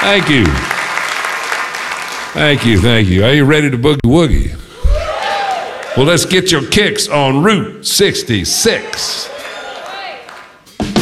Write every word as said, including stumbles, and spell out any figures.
Thank you. Thank you, thank you. Are you ready to boogie woogie? Well, let's get your kicks on Route sixty-six.